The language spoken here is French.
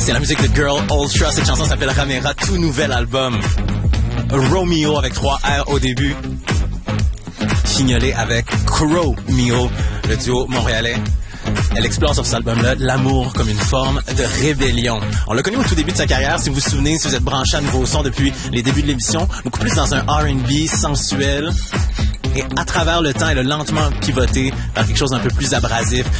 C'est la musique de Girl Ultra. Cette chanson s'appelle Ramera, tout nouvel album. Romeo avec 3 R au début. Chignolé avec Crow-Mio, le duo montréalais. Elle explore sur cet album-là l'amour comme une forme de rébellion. On l'a connu au tout début de sa carrière, si vous vous souvenez, si vous êtes branché à Nouveau Son depuis les débuts de l'émission, beaucoup plus dans un R&B sensuel. Et à travers le temps, elle a lentement pivoté vers quelque chose d'un peu plus abrasif.